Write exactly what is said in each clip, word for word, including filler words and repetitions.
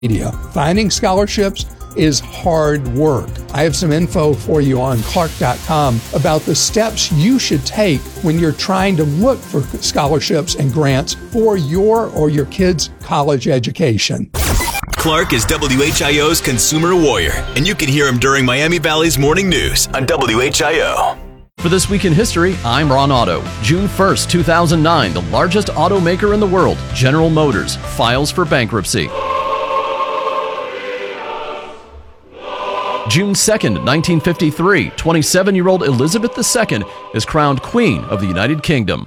Media. Finding scholarships is hard work. I have some info for you on Clark dot com about the steps you should take when you're trying to look for scholarships and grants for your or your kids' college education. Clark is W H I O's consumer warrior, and you can hear him during Miami Valley's morning news on W H I O. For This Week in History, I'm Ron Otto. June first, two thousand nine, the largest automaker in the world, General Motors, files for bankruptcy. June second, nineteen fifty-three, twenty-seven-year-old Elizabeth the Second is crowned Queen of the United Kingdom.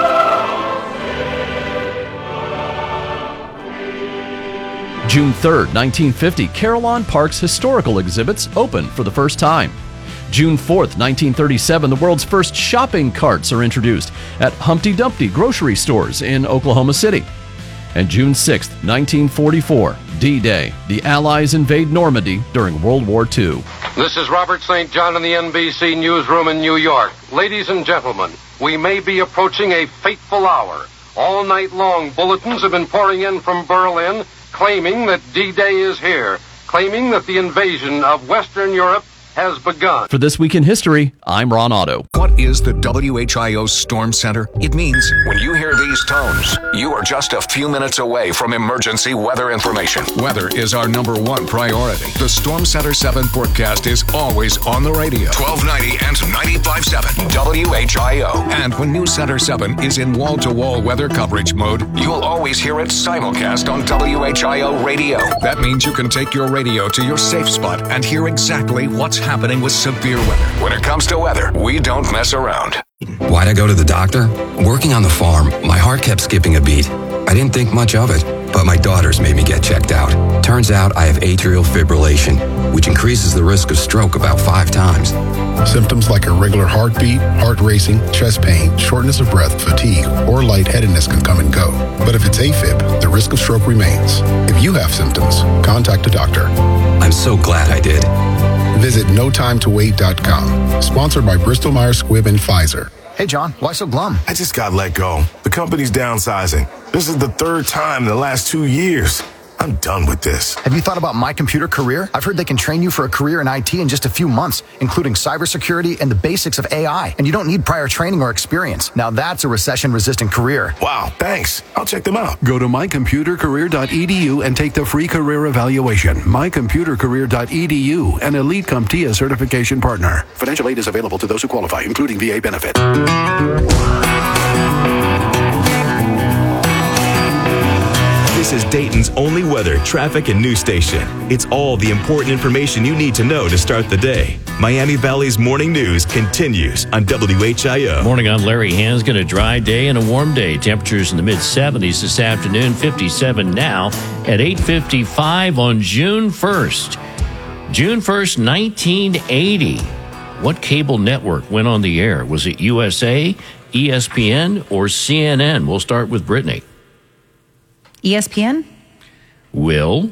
June third, nineteen fifty, Carillon Park's historical exhibits open for the first time. June fourth, nineteen thirty-seven, the world's first shopping carts are introduced at Humpty Dumpty grocery stores in Oklahoma City. And June sixth, nineteen forty-four, D-Day. The Allies invade Normandy during World War Two. This is Robert Saint John in the N B C newsroom in New York. Ladies and gentlemen, we may be approaching a fateful hour. All night long, bulletins have been pouring in from Berlin claiming that D-Day is here, claiming that the invasion of Western Europe has begun. For This Week in History, I'm Ron Otto. What is the W H I O Storm Center? It means when you hear these tones, you are just a few minutes away from emergency weather information. Weather is our number one priority. The Storm Center seven forecast is always on the radio. twelve ninety and ninety-five point seven W H I O. And when News Center seven is in wall-to-wall weather coverage mode, you'll always hear it simulcast on W H I O radio. That means you can take your radio to your safe spot and hear exactly what's happening with severe weather. When it comes to weather, we don't mess around. Why'd I go to the doctor? Working on the farm, my heart kept skipping a beat. I didn't think much of it, but my daughters made me get checked out. Turns out I have atrial fibrillation, which increases the risk of stroke about five times. Symptoms like irregular heartbeat, heart racing, chest pain, shortness of breath, fatigue, or lightheadedness can come and go. But if it's AFib, the risk of stroke remains. If you have symptoms, contact a doctor. I'm so glad I did. Visit no time to wait dot com. Sponsored by Bristol Myers Squibb and Pfizer. Hey, John, why so glum? I just got let go. The company's downsizing. This is the third time in the last two years. I'm done with this. Have you thought about My Computer Career? I've heard they can train you for a career in I T in just a few months, including cybersecurity and the basics of A I. And you don't need prior training or experience. Now that's a recession-resistant career. Wow, thanks. I'll check them out. Go to my computer career dot e d u and take the free career evaluation. my computer career dot e d u, an Elite CompTIA certification partner. Financial aid is available to those who qualify, including V A benefit. This is Dayton's only weather, traffic, and news station. It's all the important information you need to know to start the day. Miami Valley's morning news continues on W H I O. Morning, I'm Larry Hansgen. A dry day and a warm day. Temperatures in the mid seventies this afternoon, fifty-seven now at eight fifty-five on June first. June first, nineteen eighty. What cable network went on the air? Was it U S A, E S P N, or C N N? We'll start with Brittany. E S P N? Will?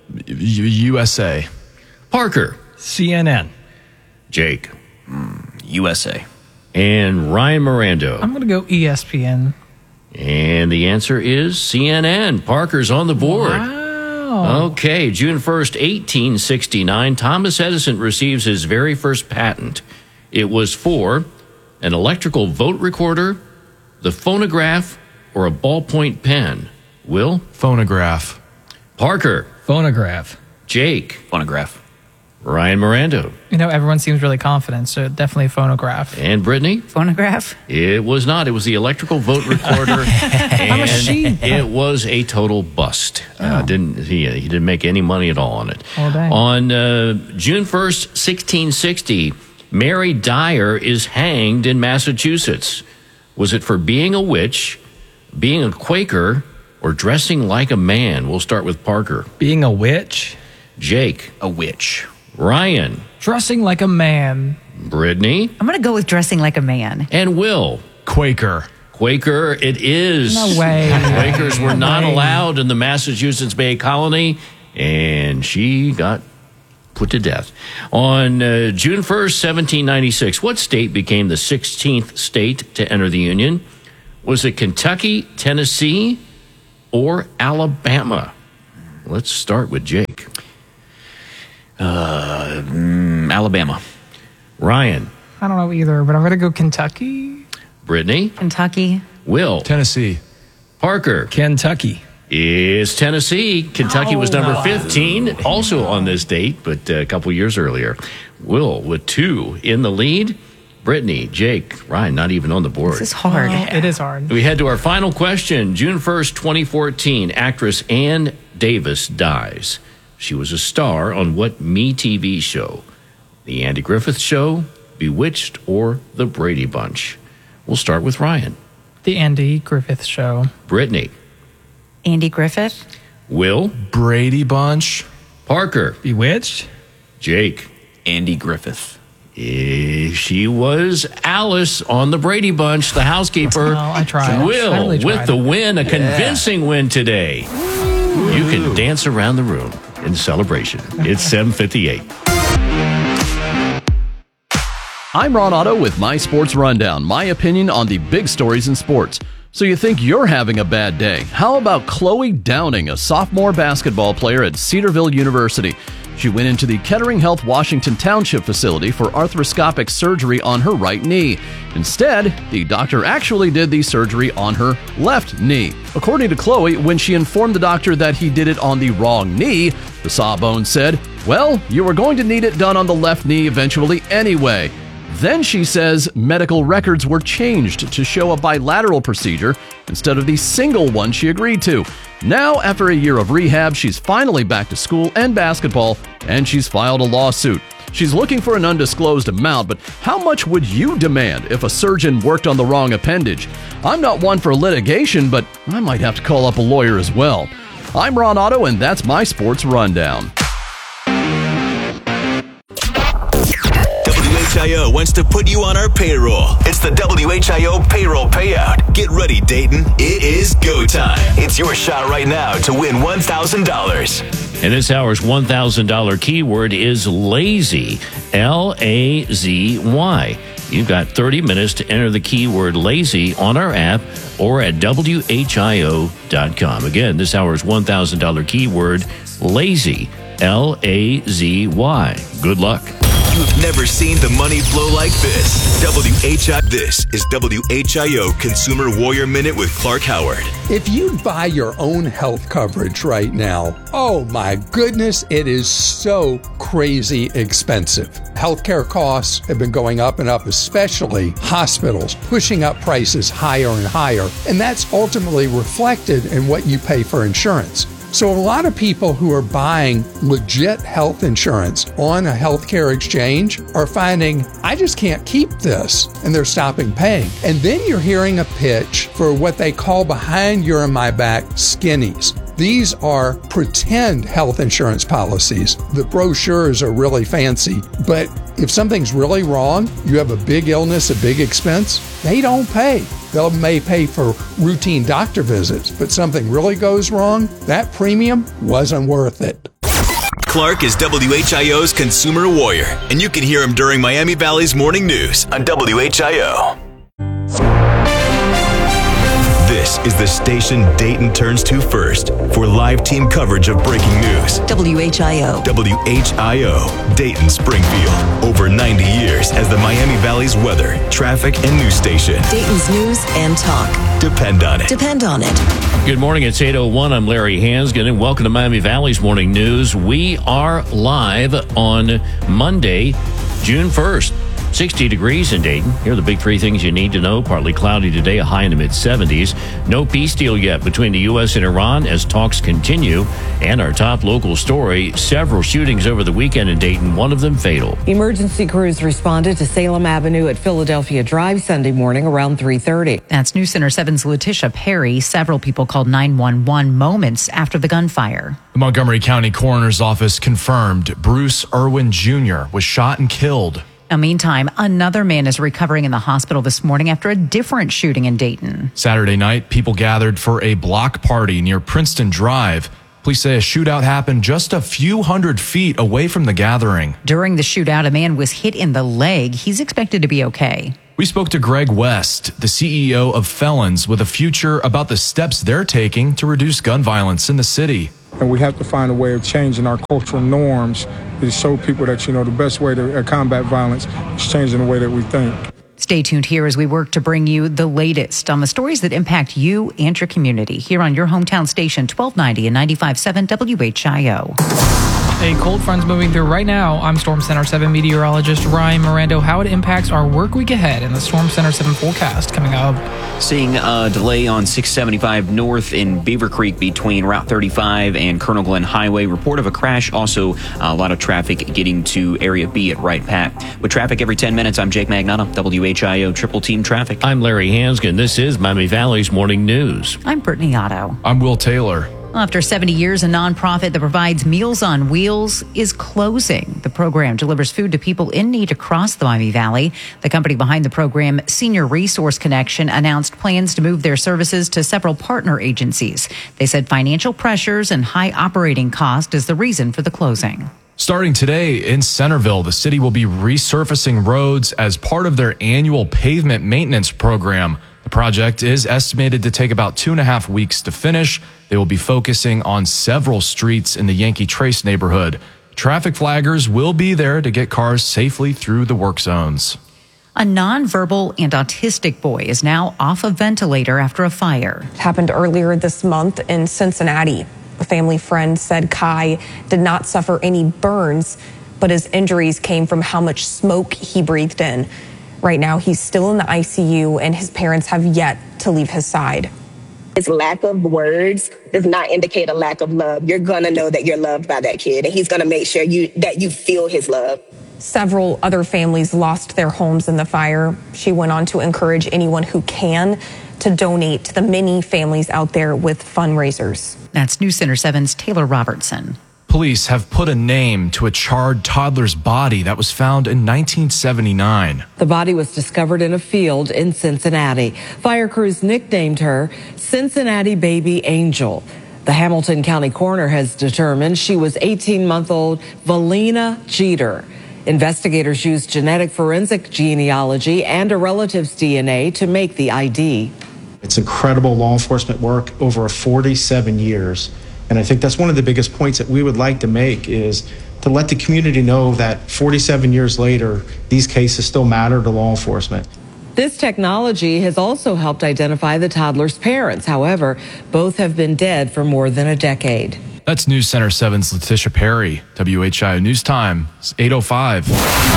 U S A. Parker? C N N. Jake? Mm, U S A. And Ryan Mirando? I'm going to go E S P N. And the answer is C N N. Parker's on the board. Wow. Okay, June first, eighteen sixty-nine, Thomas Edison receives his very first patent. It was for an electrical vote recorder, the phonograph, or a ballpoint pen. Will? Phonograph. Parker? Phonograph. Jake? Phonograph. Ryan Mirando? You know, everyone seems really confident, so definitely phonograph. And Brittany? Phonograph. It was not. It was the electrical vote recorder. And it was a total bust. Oh. Uh, didn't he, he didn't make any money at all on it. Oh, dang. On uh, June first, sixteen sixty, Mary Dyer is hanged in Massachusetts. Was it for being a witch, being a Quaker, or dressing like a man? We'll start with Parker. Being a witch. Jake. A witch. Ryan. Dressing like a man. Brittany. I'm going to go with dressing like a man. And Will. Quaker. Quaker it is. No way. Quakers were no not way. allowed in the Massachusetts Bay Colony, and she got put to death. On uh, June first, seventeen ninety-six, what state became the sixteenth state to enter the Union? Was it Kentucky, Tennessee, or Alabama? Let's start with Jake. Uh, mm, Alabama. Ryan. I don't know either, but I'm going to go Kentucky. Brittany. Kentucky. Will. Tennessee. Parker. Kentucky. Is Tennessee. Kentucky was number fifteen, also on this date, but a couple years earlier. Will with two in the lead. Brittany, Jake, Ryan, not even on the board. This is hard. Oh, it is hard. We head to our final question. June first, twenty fourteen, actress Ann Davis dies. She was a star on what Me T V show? The Andy Griffith Show, Bewitched, or The Brady Bunch? We'll start with Ryan. The Andy Griffith Show. Brittany. Andy Griffith. Will. Brady Bunch. Parker. Bewitched. Jake. Andy Griffith. Eh, She was Alice on the Brady Bunch, the housekeeper. Oh, I tried. Will, I really with tried. the win, a convincing win today. You can dance around the room in celebration. It's seven fifty-eight. I'm Ron Otto with My Sports Rundown, my opinion on the big stories in sports. So you think you're having a bad day? How about Chloe Downing, a sophomore basketball player at Cedarville University? She went into the Kettering Health Washington Township facility for arthroscopic surgery on her right knee. Instead, the doctor actually did the surgery on her left knee. According to Chloe, when she informed the doctor that he did it on the wrong knee, the sawbones said, "Well, you were going to need it done on the left knee eventually anyway." Then she says medical records were changed to show a bilateral procedure instead of the single one she agreed to. Now, after a year of rehab, she's finally back to school and basketball, and she's filed a lawsuit. She's looking for an undisclosed amount, but how much would you demand if a surgeon worked on the wrong appendage? I'm not one for litigation, but I might have to call up a lawyer as well. I'm Ron Otto, and that's my sports rundown. W H I O wants to put you on our payroll. It's the W H I O payroll payout. Get ready, Dayton. It is go time. It's your shot right now to win one thousand dollars. And this hour's one thousand dollars keyword is lazy. L A Z Y. You've got thirty minutes to enter the keyword lazy on our app or at W H I O dot com. Again, this hour's one thousand dollars keyword lazy. L A Z Y. Good luck. You've never seen the money flow like this. W H I O. This is W H I O Consumer Warrior Minute with Clark Howard. If you buy your own health coverage right now, oh my goodness, it is so crazy expensive. Healthcare costs have been going up and up, especially hospitals, pushing up prices higher and higher. And that's ultimately reflected in what you pay for insurance. So a lot of people who are buying legit health insurance on a healthcare exchange are finding, I just can't keep this, and they're stopping paying. And then you're hearing a pitch for what they call behind your and my back skinnies. These are pretend health insurance policies. The brochures are really fancy, but if something's really wrong, you have a big illness, a big expense, they don't pay. They may pay for routine doctor visits, but something really goes wrong, that premium wasn't worth it. Clark is W H I O's Consumer Warrior, and you can hear him during Miami Valley's Morning News on W H I O. This is the station Dayton turns to first for live team coverage of breaking news. W H I O. W H I O, Dayton Springfield. Over ninety years as the Miami Valley's weather, traffic, and news station. Dayton's news and talk. Depend on it. Depend on it. Good morning. It's eight oh one. I'm Larry Hansgen, and welcome to Miami Valley's Morning News. We are live on Monday, June first. sixty degrees in Dayton. Here are the big three things you need to know. Partly cloudy today, a high in the mid-seventies. No peace deal yet between the U S and Iran as talks continue. And our top local story, several shootings over the weekend in Dayton, one of them fatal. Emergency crews responded to Salem Avenue at Philadelphia Drive Sunday morning around three thirty. That's News Center seven's Letitia Perry. Several people called nine one one moments after the gunfire. The Montgomery County Coroner's Office confirmed Bruce Irwin Junior was shot and killed. Now, meantime, another man is recovering in the hospital this morning after a different shooting in Dayton. Saturday night, people gathered for a block party near Princeton Drive. Police say a shootout happened just a few hundred feet away from the gathering. During the shootout, a man was hit in the leg. He's expected to be okay. We spoke to Greg West, the C E O of Felons with a Future, about the steps they're taking to reduce gun violence in the city. And we have to find a way of changing our cultural norms to show people that, you know, the best way to combat violence is changing the way that we think. Stay tuned here as we work to bring you the latest on the stories that impact you and your community here on your hometown station, twelve ninety and ninety-five point seven W H I O. A cold front's moving through right now. I'm Storm Center seven meteorologist Ryan Mirando. How it impacts our work week ahead in the Storm Center seven forecast coming up. Seeing a delay on six seventy-five north in Beaver Creek between Route thirty-five and Colonel Glenn Highway. Report of a crash. Also, a lot of traffic getting to Area B at Wright Pat. With traffic every ten minutes, I'm Jake Magnotta, W H I O Triple Team Traffic. I'm Larry Hansgen. This is Miami Valley's Morning News. I'm Brittany Otto. I'm Will Taylor. After seventy years, a nonprofit that provides Meals on Wheels is closing. The program delivers food to people in need across the Miami Valley. The company behind the program, Senior Resource Connection, announced plans to move their services to several partner agencies. They said financial pressures and high operating cost is the reason for the closing. Starting today in Centerville, the city will be resurfacing roads as part of their annual pavement maintenance program. The project is estimated to take about two and a half weeks to finish. They will be focusing on several streets in the Yankee Trace neighborhood. Traffic flaggers will be there to get cars safely through the work zones. A nonverbal and autistic boy is now off a ventilator after a fire. It happened earlier this month in Cincinnati. A family friend said Kai did not suffer any burns, but his injuries came from how much smoke he breathed in. Right now, he's still in the I C U, and his parents have yet to leave his side. His lack of words does not indicate a lack of love. You're going to know that you're loved by that kid, and he's going to make sure you that you feel his love. Several other families lost their homes in the fire. She went on to encourage anyone who can to donate to the many families out there with fundraisers. That's News Center seven's Taylor Robertson. Police have put a name to a charred toddler's body that was found in nineteen seventy-nine. The body was discovered in a field in Cincinnati. Fire crews nicknamed her Cincinnati Baby Angel. The Hamilton County coroner has determined she was eighteen-month-old Valina Jeter. Investigators used genetic forensic genealogy and a relative's D N A to make the I D. It's incredible law enforcement work over forty-seven years. And I think that's one of the biggest points that we would like to make, is to let the community know that forty-seven years later, these cases still matter to law enforcement. This technology has also helped identify the toddler's parents. However, both have been dead for more than a decade. That's News Center seven's Letitia Perry. W H I O News Time, eight oh five.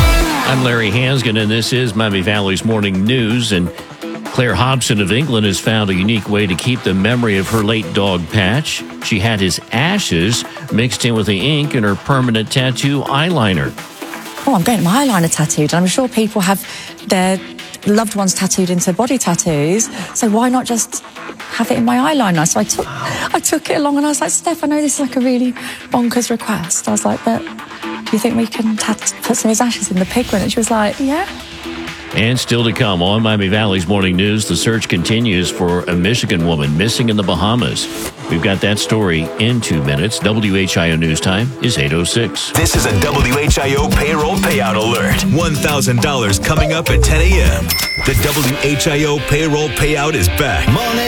I'm Larry Hansgen, and this is Miami Valley's Morning News. And Claire Hobson of England has found a unique way to keep the memory of her late dog, Patch. She had his ashes mixed in with the ink in her permanent tattoo eyeliner. Oh, I'm getting my eyeliner tattooed. I'm sure people have their loved ones tattooed into body tattoos. So why not just have it in my eyeliner? So I took, I took it along, and I was like, Steph, I know this is like a really bonkers request. I was like, but do you think we can tat- put some of his ashes in the pigment? And she was like, yeah. And still to come on Miami Valley's Morning News, the search continues for a Michigan woman missing in the Bahamas. We've got that story in two minutes. W H I O News Time is eight oh six. This is a W H I O payroll payout alert. one thousand dollars coming up at ten a.m. The W H I O payroll payout is back.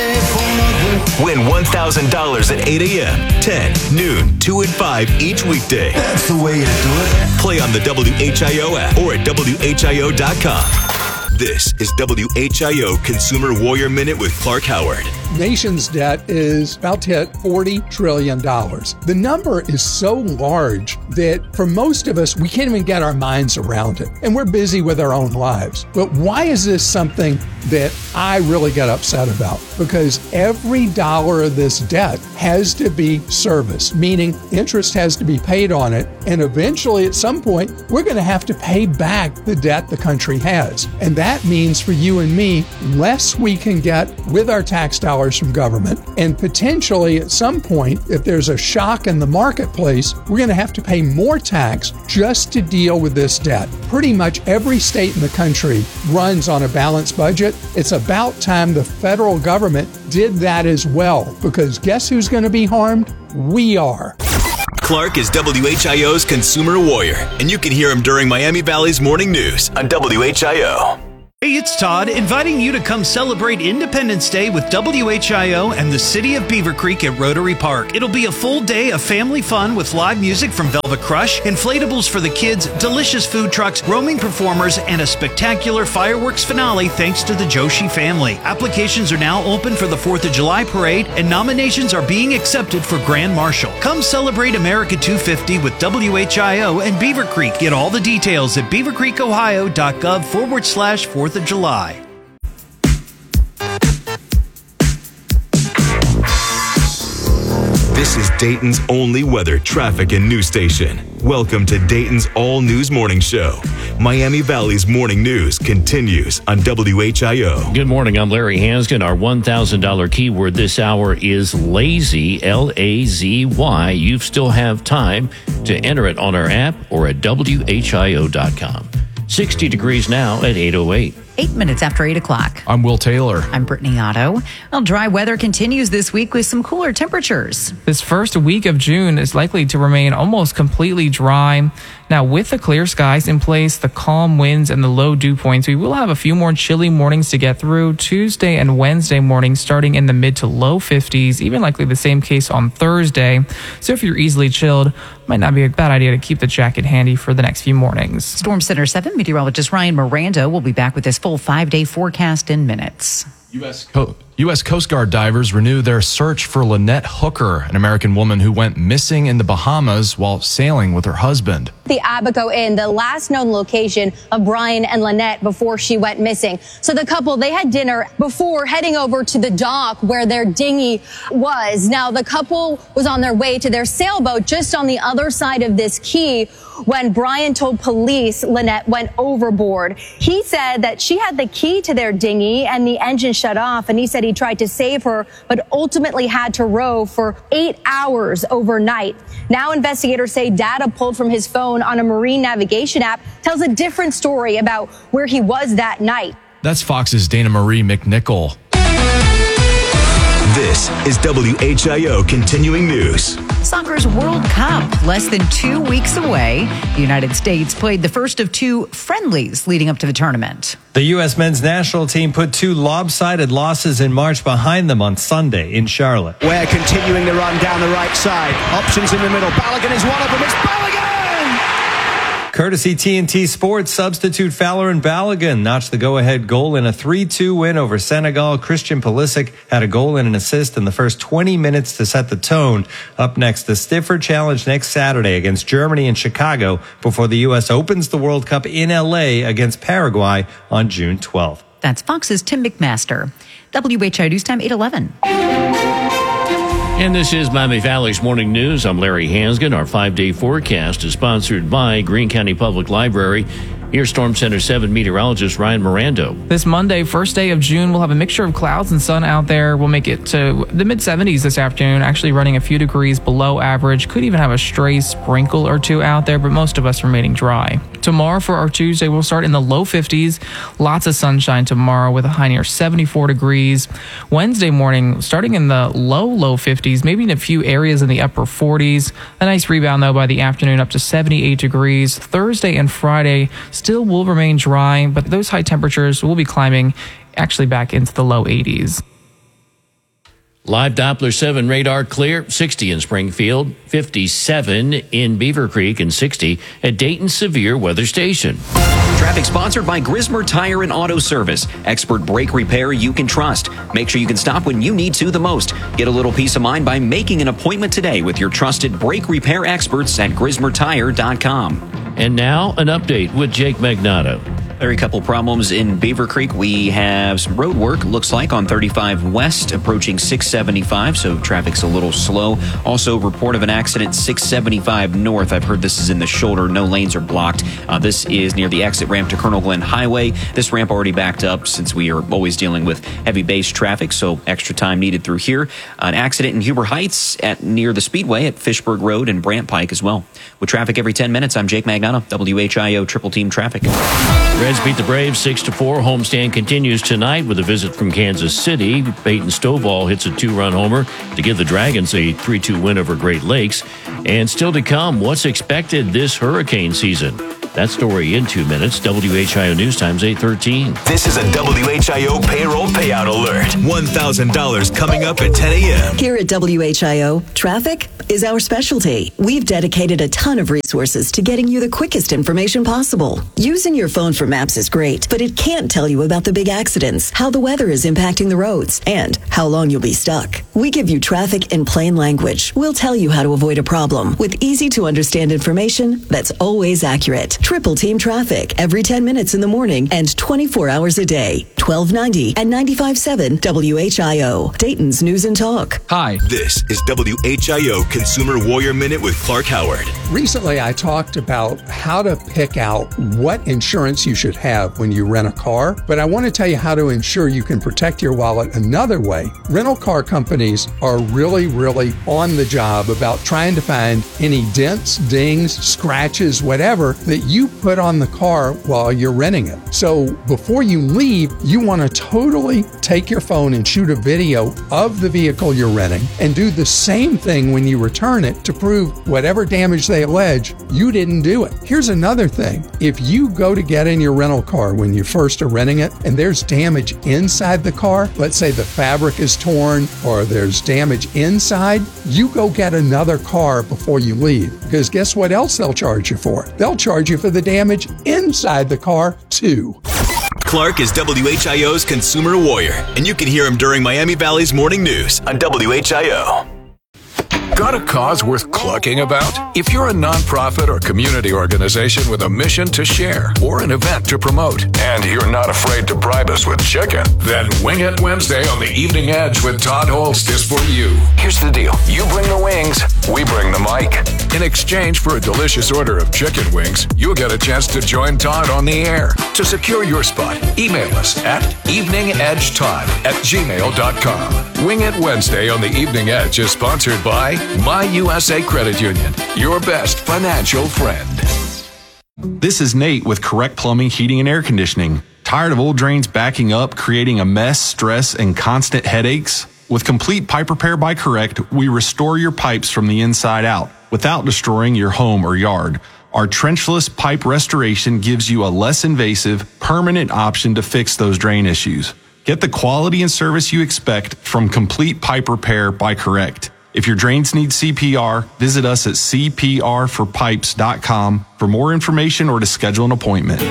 Win one thousand dollars at eight a.m., ten, noon, two, and five each weekday. That's the way you do it. Play on the W H I O app or at W H I O dot com. This is W H I O Consumer Warrior Minute with Clark Howard. Nation's debt is about to hit forty trillion dollars. The number is so large that for most of us, we can't even get our minds around it. And we're busy with our own lives. But why is this something that I really get upset about? Because every dollar of this debt has to be serviced, meaning interest has to be paid on it. And eventually, at some point, we're going to have to pay back the debt the country has. And that means for you and me, less we can get with our tax dollars from government. And potentially at some point, if there's a shock in the marketplace, we're going to have to pay more tax just to deal with this debt. Pretty much every state in the country runs on a balanced budget. It's about time the federal government did that as well, because guess who's going to be harmed? We are. Clark is W H I O's Consumer Warrior, and you can hear him during Miami Valley's Morning News on W H I O. Hey, it's Todd, inviting you to come celebrate Independence Day with W H I O and the City of Beaver Creek at Rotary Park. It'll be a full day of family fun with live music from Velvet Crush, inflatables for the kids, delicious food trucks, roaming performers, and a spectacular fireworks finale thanks to the Joshi family. Applications are now open for the fourth of July parade, and nominations are being accepted for Grand Marshal. Come celebrate America two fifty with W H I O and Beaver Creek. Get all the details at beavercreekohio.gov forward slash fourth of July. This is Dayton's only weather, traffic, and news station. Welcome to Dayton's All News Morning Show. Miami Valley's morning news continues on W H I O. Good morning. I'm Larry Hanskin. Our one thousand dollars keyword this hour is lazy, L A Z Y. You still have time to enter it on our app or at W H I O dot com. sixty degrees now at eight oh eight. Eight minutes after eight o'clock. I'm Will Taylor. I'm Brittany Otto. Well, dry weather continues this week with some cooler temperatures. This first week of June is likely to remain almost completely dry. Now, with the clear skies in place, the calm winds, and the low dew points, we will have a few more chilly mornings to get through. Tuesday and Wednesday mornings starting in the mid to low fifties, even likely the same case on Thursday. So if you're easily chilled, might not be a bad idea to keep the jacket handy for the next few mornings. Storm Center seven meteorologist Ryan Miranda will be back with this full five-day forecast in minutes. U S Co- U S Coast Guard divers renew their search for Lynette Hooker, an American woman who went missing in the Bahamas while sailing with her husband. The Abaco Inn, the last known location of Brian and Lynette before she went missing. So the couple, they had dinner before heading over to the dock where their dinghy was. Now, the couple was on their way to their sailboat just on the other side of this key when Brian told police Lynette went overboard. He said that she had the key to their dinghy and the engine shut off, and he said he tried to save her, but ultimately had to row for eight hours overnight. Now investigators say data pulled from his phone on a marine navigation app tells a different story about where he was that night. That's Fox's Dana Marie McNichol. This is W H I O Continuing News. Soccer's World Cup, less than two weeks away. The United States played the first of two friendlies leading up to the tournament. The U S men's national team put two lopsided losses in March behind them on Sunday in Charlotte. We're continuing the run down the right side. Options in the middle. Balogun is one of them. It's Balogun! Courtesy T N T Sports, substitute Fowler and Balogun notched the go-ahead goal in a three two win over Senegal. Christian Pulisic had a goal and an assist in the first twenty minutes to set the tone. Up next, the stiffer challenge next Saturday against Germany in Chicago before the U S opens the World Cup in L A against Paraguay on June twelfth. That's Fox's Tim McMaster. W H I O News Time eight eleven. And this is Miami Valley's Morning News. I'm Larry Hanskin. Our five-day forecast is sponsored by Greene County Public Library. Here's Storm Center seven meteorologist Ryan Miranda. This Monday, first day of June, we'll have a mixture of clouds and sun out there. We'll make it to the mid seventies this afternoon, actually running a few degrees below average. Could even have a stray sprinkle or two out there, but most of us remaining dry. Tomorrow for our Tuesday, we'll start in the low fifties. Lots of sunshine tomorrow with a high near seventy-four degrees. Wednesday morning, starting in the low, low fifties, maybe in a few areas in the upper forties. A nice rebound, though, by the afternoon up to seventy-eight degrees. Thursday and Friday still will remain dry, but those high temperatures will be climbing actually back into the low eighties. Live Doppler seven radar clear, sixty in Springfield, fifty-seven in Beaver Creek, and sixty at Dayton Severe Weather Station. Traffic sponsored by Grismer Tire and Auto Service. Expert brake repair you can trust. Make sure you can stop when you need to the most. Get a little peace of mind by making an appointment today with your trusted brake repair experts at grismer tire dot com. And now an update with Jake Magnato. There are a couple problems in Beaver Creek. We have some road work, looks like, on thirty-five West, approaching six seventy-five, so traffic's a little slow. Also, report of an accident, six seventy-five North. I've heard this is in the shoulder. No lanes are blocked. Uh, this is near the exit ramp to Colonel Glenn Highway. This ramp already backed up since we are always dealing with heavy base traffic, so extra time needed through here. An accident in Huber Heights at near the Speedway at Fishburg Road and Brant Pike as well. With traffic every ten minutes, I'm Jake Magnato, W H I O Triple Team Traffic. Reds beat the Braves six to four. Homestand continues tonight with a visit from Kansas City. Peyton Stovall hits a two-run homer to give the Dragons a three two win over Great Lakes. And still to come, what's expected this hurricane season? That story in two minutes. W H I O News Times eight thirteen. This is a W H I O payroll payout alert. one thousand dollars coming up at ten a.m. Here at W H I O, traffic is our specialty. We've dedicated a ton of resources to getting you the quickest information possible. Using your phone for maps is great, but it can't tell you about the big accidents, how the weather is impacting the roads, and how long you'll be stuck. We give you traffic in plain language. We'll tell you how to avoid a problem with easy to understand information that's always accurate. Triple Team Traffic every ten minutes in the morning and twenty-four hours a day. twelve ninety and ninety-five point seven W H I O, Dayton's News and Talk. Hi. This is W H I O Consumer Warrior Minute with Clark Howard. Recently, I talked about how to pick out what insurance you should have when you rent a car, but I want to tell you how to ensure you can protect your wallet another way. Rental car companies are really, really on the job about trying to find any dents, dings, scratches, whatever that you put on the car while you're renting it. So before you leave, you want to totally take your phone and shoot a video of the vehicle you're renting and do the same thing when you return it to prove whatever damage they allege, you didn't do it. Here's another thing. If you go to get in your rental car when you first are renting it and there's damage inside the car, let's say the fabric is torn or there's damage inside, you go get another car before you leave. Because guess what else they'll charge you for? They'll charge you for the damage inside the car too. Clark is W H I O's Consumer Warrior, and you can hear him during Miami Valley's Morning News on W H I O. Got a cause worth clucking about? If you're a nonprofit or community organization with a mission to share or an event to promote, and you're not afraid to bribe us with chicken, then Wing It Wednesday on the Evening Edge with Todd Holst is for you. Here's the deal. You bring the wings, we bring the mic. In exchange for a delicious order of chicken wings, you'll get a chance to join Todd on the air. To secure your spot, email us at eveningedgetodd at gmail dot com. Wing It Wednesday on the Evening Edge is sponsored by My U S A Credit Union, your best financial friend. This is Nate with Correct Plumbing, Heating, and Air Conditioning. Tired of old drains backing up, creating a mess, stress, and constant headaches? With complete pipe repair by Correct, we restore your pipes from the inside out without destroying your home or yard. Our trenchless pipe restoration gives you a less invasive, permanent option to fix those drain issues. Get the quality and service you expect from Complete Pipe Repair by Correct. If your drains need C P R, visit us at c p r for pipes dot com for more information or to schedule an appointment.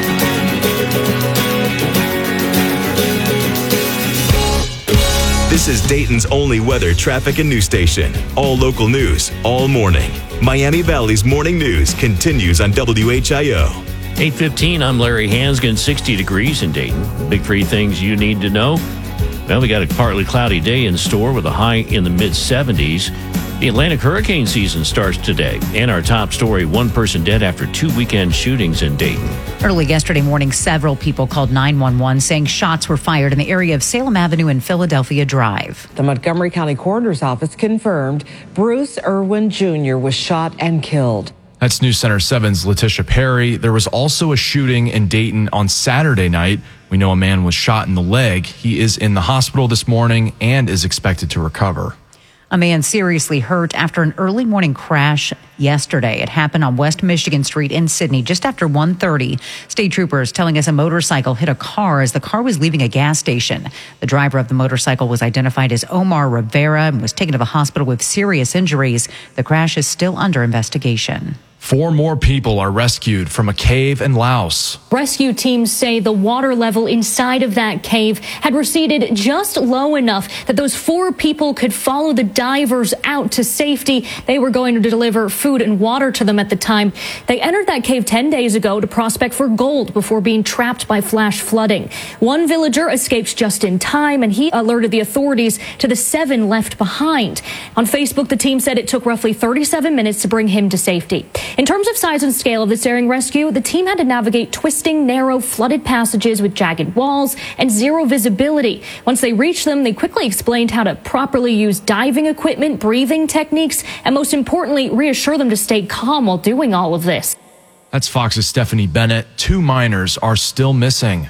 This is Dayton's only weather, traffic, and news station. All local news, all morning. Miami Valley's Morning News continues on W H I O. eight fifteen, I'm Larry Hansgen, sixty degrees in Dayton. Big three things you need to know. Well, we got a partly cloudy day in store with a high in the mid seventies. The Atlantic hurricane season starts today. And our top story, one person dead after two weekend shootings in Dayton. Early yesterday morning, several people called nine one one saying shots were fired in the area of Salem Avenue and Philadelphia Drive. The Montgomery County Coroner's Office confirmed Bruce Irwin Junior was shot and killed. That's News Center seven's Letitia Perry. There was also a shooting in Dayton on Saturday night. We know a man was shot in the leg. He is in the hospital this morning and is expected to recover. A man seriously hurt after an early morning crash yesterday. It happened on West Michigan Street in Sydney just after one thirty. State troopers telling us a motorcycle hit a car as the car was leaving a gas station. The driver of the motorcycle was identified as Omar Rivera and was taken to the hospital with serious injuries. The crash is still under investigation. Four more people are rescued from a cave in Laos. Rescue teams say the water level inside of that cave had receded just low enough that those four people could follow the divers out to safety. They were going to deliver food and water to them at the time. They entered that cave ten days ago to prospect for gold before being trapped by flash flooding. One villager escaped just in time, and he alerted the authorities to the seven left behind. On Facebook, the team said it took roughly thirty-seven minutes to bring him to safety. In terms of size and scale of this daring rescue, the team had to navigate twisting, narrow, flooded passages with jagged walls and zero visibility. Once they reached them, they quickly explained how to properly use diving equipment, breathing techniques, and most importantly, reassure them to stay calm while doing all of this. That's Fox's Stephanie Bennett. Two minors are still missing.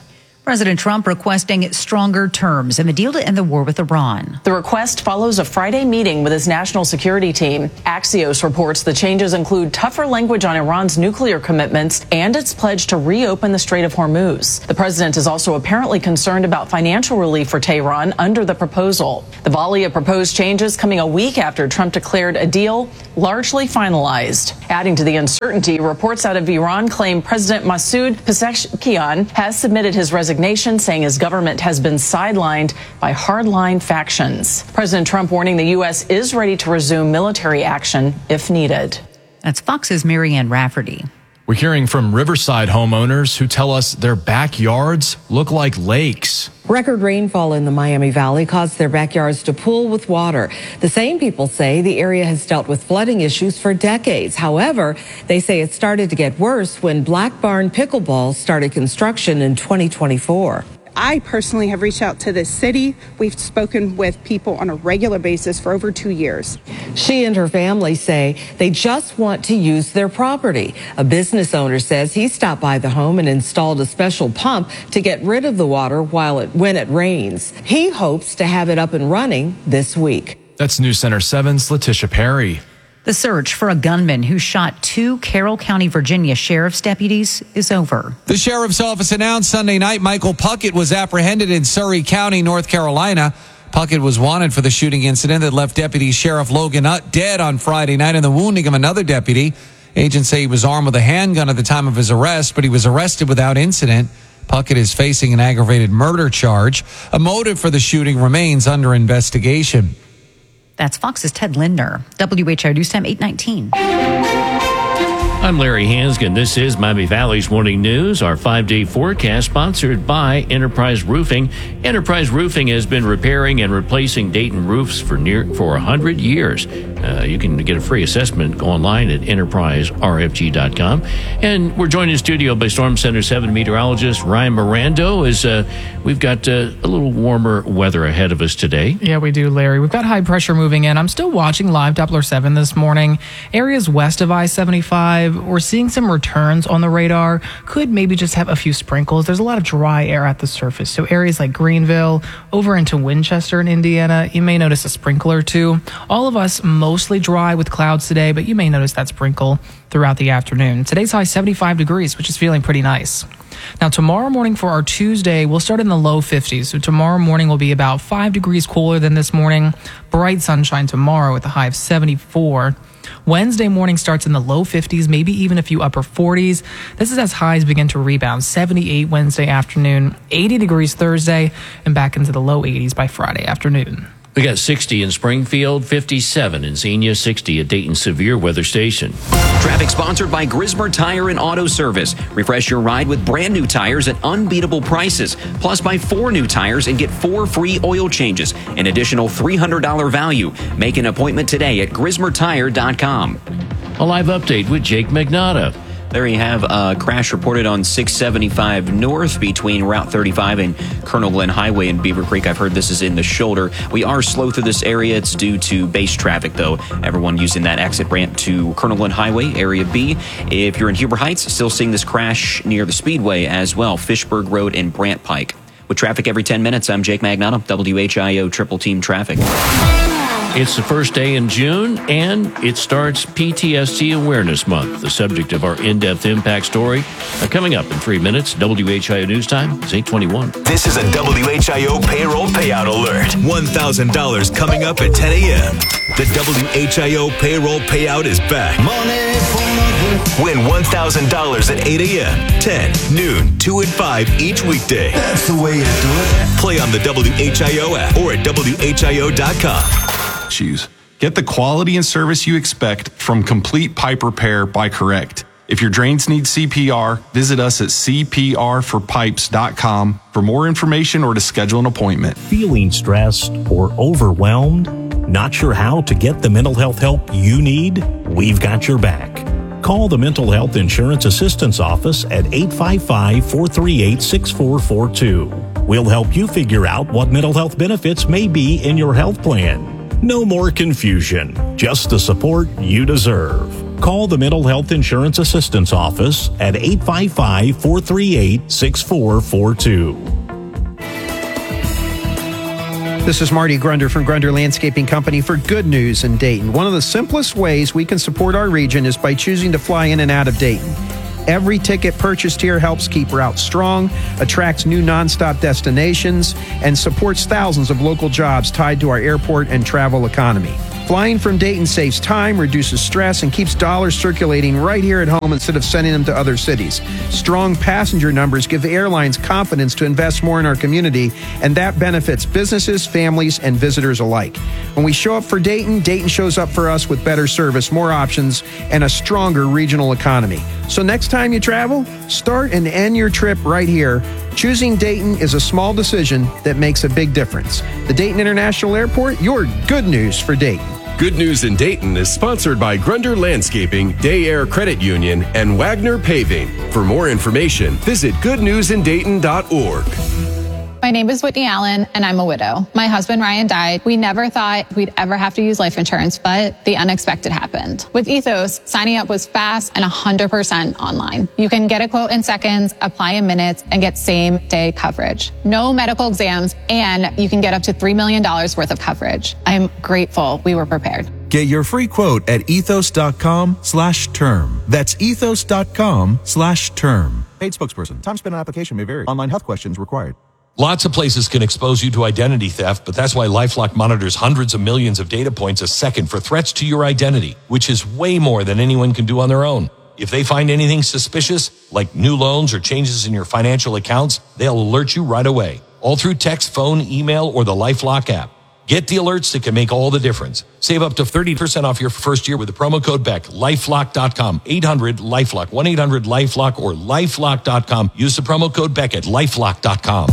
President Trump requesting stronger terms in the deal to end the war with Iran. The request follows a Friday meeting with his national security team. Axios reports the changes include tougher language on Iran's nuclear commitments and its pledge to reopen the Strait of Hormuz. The president is also apparently concerned about financial relief for Tehran under the proposal. The volley of proposed changes coming a week after Trump declared a deal largely finalized. Adding to the uncertainty, reports out of Iran claim President Masoud Pezeshkian has submitted his resignation, saying his government has been sidelined by hardline factions. President Trump warning the U S is ready to resume military action if needed. That's Fox's Marianne Rafferty. We're hearing from Riverside homeowners who tell us their backyards look like lakes. Record rainfall in the Miami Valley caused their backyards to pool with water. The same people say the area has dealt with flooding issues for decades. However, they say it started to get worse when Black Barn Pickleball started construction in twenty twenty-four. I personally have reached out to the city. We've spoken with people on a regular basis for over two years. She and her family say they just want to use their property. A business owner says he stopped by the home and installed a special pump to get rid of the water while it when it rains. He hopes to have it up and running this week. That's News Center seven's Letitia Perry. The search for a gunman who shot two Carroll County, Virginia sheriff's deputies is over. The sheriff's office announced Sunday night Michael Puckett was apprehended in Surrey County, North Carolina. Puckett was wanted for the shooting incident that left Deputy Sheriff Logan Utt dead on Friday night and the wounding of another deputy. Agents say he was armed with a handgun at the time of his arrest, but he was arrested without incident. Puckett is facing an aggravated murder charge. A motive for the shooting remains under investigation. That's Fox's Ted Lindner. W H O News Time eight nineteen. I'm Larry Hansgen. This is Miami Valley's Morning News, our five-day forecast sponsored by Enterprise Roofing. Enterprise Roofing has been repairing and replacing Dayton roofs for near for one hundred years. Uh, you can get a free assessment. Go online at enterprise r f g dot com. And we're joined in studio by Storm Center seven meteorologist Ryan Mirando. As uh, we've got uh, a little warmer weather ahead of us today. Yeah, we do, Larry. We've got high pressure moving in. I'm still watching live Doppler seven this morning. Areas west of I seventy-five, we're seeing some returns on the radar. Could maybe just have a few sprinkles. There's a lot of dry air at the surface. So areas like Greenville, over into Winchester in Indiana, you may notice a sprinkle or two. All of us mostly dry with clouds today, but you may notice that sprinkle throughout the afternoon. Today's high seventy-five degrees, which is feeling pretty nice. Now, tomorrow morning for our Tuesday, we'll start in the low fifties. So tomorrow morning will be about five degrees cooler than this morning. Bright sunshine tomorrow with a high of seventy-four. Wednesday morning starts in the low fifties, maybe even a few upper forties. This is as highs begin to rebound. seventy-eight Wednesday afternoon, eighty degrees Thursday, and back into the low eighties by Friday afternoon. We got sixty in Springfield, fifty-seven in Xenia, sixty at Dayton Severe Weather Station. Traffic sponsored by Grismer Tire and Auto Service. Refresh your ride with brand new tires at unbeatable prices. Plus, buy four new tires and get four free oil changes. An additional three hundred dollars value. Make an appointment today at grismer tire dot com. A live update with Jake Magnotta. There you have a crash reported on six seventy-five north between Route thirty-five and Colonel Glenn Highway in Beaver Creek. I've heard this is in the shoulder. We are slow through this area. It's due to base traffic, though. Everyone using that exit ramp to Colonel Glenn Highway, Area B. If you're in Huber Heights, still seeing this crash near the Speedway as well, Fishburg Road and Brant Pike. With traffic every ten minutes, I'm Jake Magnotta, W H I O Triple Team Traffic. It's the first day in June, and it starts P T S D Awareness Month, the subject of our in-depth impact story. Uh, coming up in three minutes, W H I O News Time is eight twenty-one. This is a W H I O payroll payout alert. one thousand dollars coming up at ten a.m. The W H I O payroll payout is back. Money for Win one thousand dollars at eight a.m., ten, noon, two, and five each weekday. That's the way you do it. Play on the W H I O app or at W H I O dot com. Choose. Get the quality and service you expect from Complete Pipe Repair by Correct. If your drains need C P R, visit us at c p r for pipes dot com for more information or to schedule an appointment. Feeling stressed or overwhelmed? Not sure how to get the mental health help you need? We've got your back. Call the Mental Health Insurance Assistance Office at eight five five, four three eight, six four four two. We'll help you figure out what mental health benefits may be in your health plan. No more confusion, just the support you deserve. Call the Mental Health Insurance Assistance Office at eight five five, four three eight, six four four two. This is Marty Grunder from Grunder Landscaping Company for Good News in Dayton. One of the simplest ways we can support our region is by choosing to fly in and out of Dayton. Every ticket purchased here helps keep routes strong, attracts new nonstop destinations, and supports thousands of local jobs tied to our airport and travel economy. Flying from Dayton saves time, reduces stress, and keeps dollars circulating right here at home instead of sending them to other cities. Strong passenger numbers give airlines confidence to invest more in our community, and that benefits businesses, families, and visitors alike. When we show up for Dayton, Dayton shows up for us with better service, more options, and a stronger regional economy. So next time you travel, start and end your trip right here. Choosing Dayton is a small decision that makes a big difference. The Dayton International Airport, your good news for Dayton. Good News in Dayton is sponsored by Grunder Landscaping, Day Air Credit Union, and Wagner Paving. For more information, visit good news in dayton dot org. My name is Whitney Allen, and I'm a widow. My husband, Ryan, died. We never thought we'd ever have to use life insurance, but the unexpected happened. With Ethos, signing up was fast and one hundred percent online. You can get a quote in seconds, apply in minutes, and get same-day coverage. No medical exams, and you can get up to three million dollars worth of coverage. I'm grateful we were prepared. Get your free quote at ethos.com slash term. That's ethos.com slash term. Paid spokesperson. Time spent on application may vary. Online health questions required. Lots of places can expose you to identity theft, but that's why LifeLock monitors hundreds of millions of data points a second for threats to your identity, which is way more than anyone can do on their own. If they find anything suspicious, like new loans or changes in your financial accounts, they'll alert you right away, all through text, phone, email, or the LifeLock app. Get the alerts that can make all the difference. Save up to thirty percent off your first year with the promo code B E C K. LifeLock dot com, eight hundred LifeLock, one eight hundred LifeLock, or LifeLock dot com. Use the promo code B E C K at LifeLock dot com.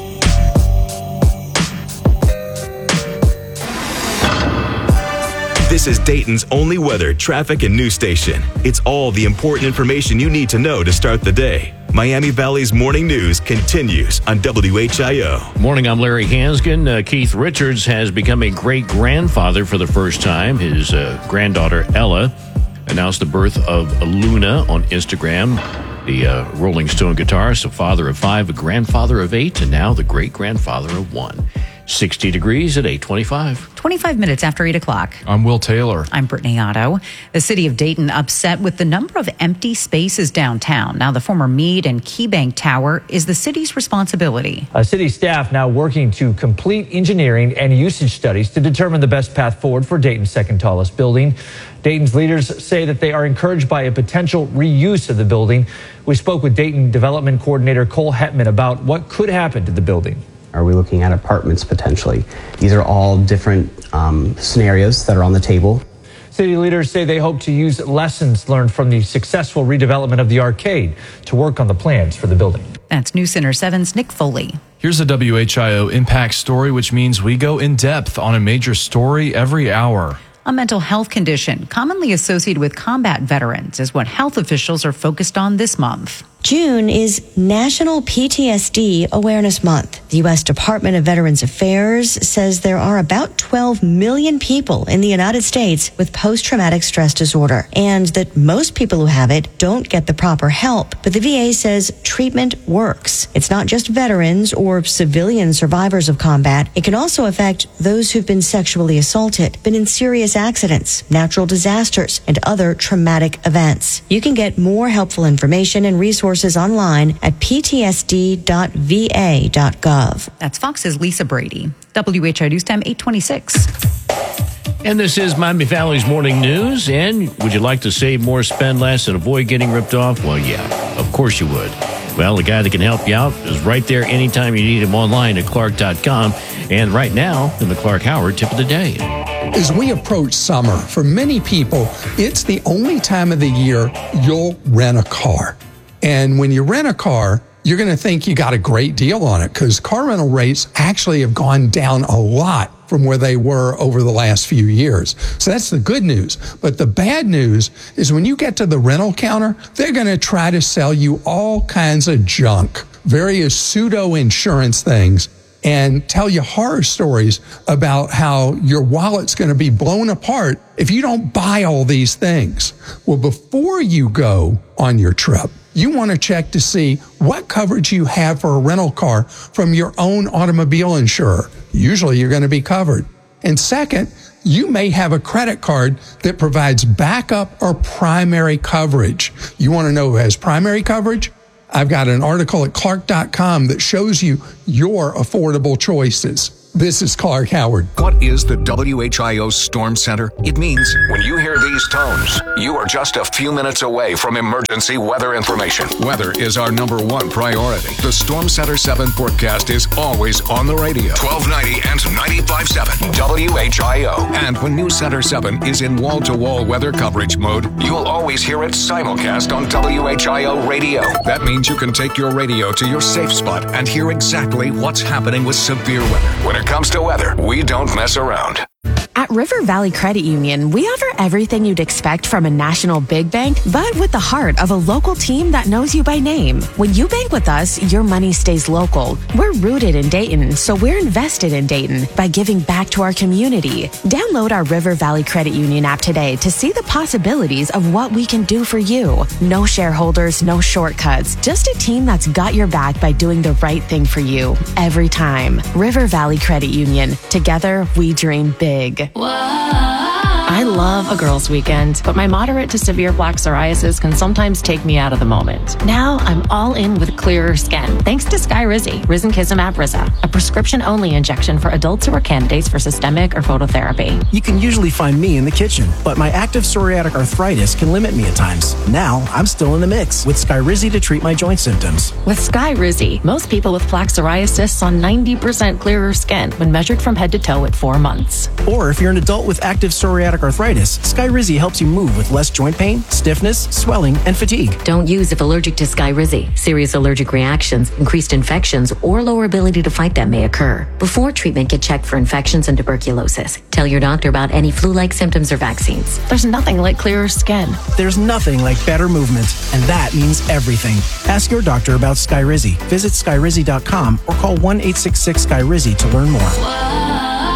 This is Dayton's only weather, traffic, and news station. It's all the important information you need to know to start the day. Miami Valley's morning news continues on W H I O. Morning, I'm Larry Hansgen. Uh, Keith Richards has become a great-grandfather for the first time. His uh, granddaughter, Ella, announced the birth of Luna on Instagram. The uh, Rolling Stone guitarist, a father of five, a grandfather of eight, and now the great-grandfather of one. sixty degrees at eight twenty-five. twenty-five minutes after eight o'clock. I'm Will Taylor. I'm Brittany Otto. The city of Dayton upset with the number of empty spaces downtown. Now the former Meade and KeyBank Tower is the city's responsibility. A city staff now working to complete engineering and usage studies to determine the best path forward for Dayton's second tallest building. Dayton's leaders say that they are encouraged by a potential reuse of the building. We spoke with Dayton Development Coordinator Cole Hetman about what could happen to the building. Are we looking at apartments potentially? These are all different um, scenarios that are on the table. City leaders say they hope to use lessons learned from the successful redevelopment of the arcade to work on the plans for the building. That's News Center seven's Nick Foley. Here's a W H I O Impact story, which means we go in depth on a major story every hour. A mental health condition commonly associated with combat veterans is what health officials are focused on this month. June is National P T S D Awareness Month. The U S Department of Veterans Affairs says there are about twelve million people in the United States with post-traumatic stress disorder, and that most people who have it don't get the proper help. But the V A says treatment works. It's not just veterans or civilian survivors of combat. It can also affect those who've been sexually assaulted, been in serious accidents, natural disasters, and other traumatic events. You can get more helpful information and resources online at p t s d dot v a dot gov. That's Fox's Lisa Brady. W H I O News Time eight twenty-six. And this is Miami Valley's morning news. And would you like to save more, spend less, and avoid getting ripped off? Well, yeah, of course you would. Well, the guy that can help you out is right there anytime you need him online at clark dot com. And right now, in the Clark Howard tip of the day. As we approach summer, for many people, it's the only time of the year you'll rent a car. And when you rent a car, you're going to think you got a great deal on it because car rental rates actually have gone down a lot from where they were over the last few years. So that's the good news. But the bad news is when you get to the rental counter, they're going to try to sell you all kinds of junk, various pseudo insurance things, and tell you horror stories about how your wallet's going to be blown apart if you don't buy all these things. Well, before you go on your trip, you want to check to see what coverage you have for a rental car from your own automobile insurer. Usually you're going to be covered. And second, you may have a credit card that provides backup or primary coverage. You want to know who has primary coverage? I've got an article at Clark dot com that shows you your affordable choices. This is Clark Howard. What is the W H I O Storm Center? It means when you hear these tones, you are just a few minutes away from emergency weather information. Weather is our number one priority. The Storm Center seven forecast is always on the radio. twelve ninety and ninety-five point seven W H I O. And when News Center seven is in wall-to-wall weather coverage mode, you'll always hear it simulcast on W H I O radio. That means you can take your radio to your safe spot and hear exactly what's happening with severe weather. When it comes to weather, we don't mess around. At River Valley Credit Union, we offer everything you'd expect from a national big bank, but with the heart of a local team that knows you by name. When you bank with us, your money stays local. We're rooted in Dayton, so we're invested in Dayton by giving back to our community. Download our River Valley Credit Union app today to see the possibilities of what we can do for you. No shareholders, no shortcuts, just a team that's got your back by doing the right thing for you every time. River Valley Credit Union. Together, we dream big. I love a girls' weekend, but my moderate to severe plaque psoriasis can sometimes take me out of the moment. Now I'm all in with clearer skin, thanks to Skyrizi, Risankizumab Riza, a prescription-only injection for adults who are candidates for systemic or phototherapy. You can usually find me in the kitchen, but my active psoriatic arthritis can limit me at times. Now I'm still in the mix with Skyrizi to treat my joint symptoms. With Skyrizi, most people with plaque psoriasis saw ninety percent clearer skin when measured from head to toe at four months. Or if you're an adult with active psoriatic arthritis, Skyrizi helps you move with less joint pain, stiffness, swelling, and fatigue. Don't use if allergic to Skyrizi. Serious allergic reactions, increased infections, or lower ability to fight them may occur. Before treatment, get checked for infections and tuberculosis. Tell your doctor about any flu-like symptoms or vaccines. There's nothing like clearer skin. There's nothing like better movement, and that means everything. Ask your doctor about Skyrizi. Visit Skyrizi dot com or call one eight six six Skyrizi to learn more.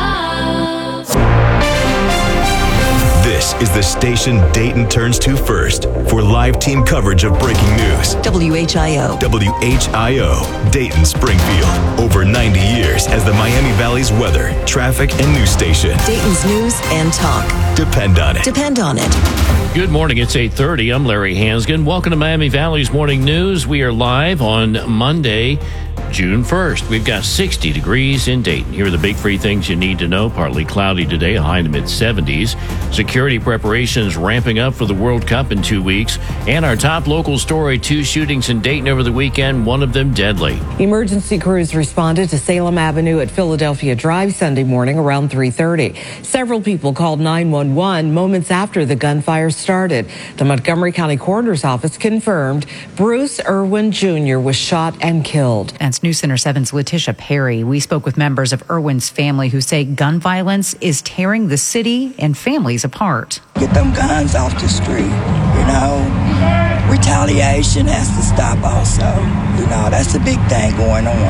This is the station Dayton turns to first for live team coverage of breaking news. W H I O. W H I O, Dayton Springfield. Over ninety years as the Miami Valley's weather, traffic, and news station. Dayton's news and talk. Depend on it. Depend on it. Good morning. It's eight thirty. I'm Larry Hansgen. Welcome to Miami Valley's Morning News. We are live on Monday, June first. We've got sixty degrees in Dayton. Here are the big three things you need to know. Partly cloudy today, a high in the mid seventies. Security preparations ramping up for the World Cup in two weeks. And our top local story, two shootings in Dayton over the weekend, one of them deadly. Emergency crews responded to Salem Avenue at Philadelphia Drive Sunday morning around three thirty. Several people called nine one one moments after the gunfire started. The Montgomery County Coroner's Office confirmed Bruce Irwin Junior was shot and killed. That's News Center seven's Letitia Perry. We spoke with members of Irwin's family who say gun violence is tearing the city and families apart. Get them guns off the street, you know. Retaliation has to stop also. You know, that's a big thing going on.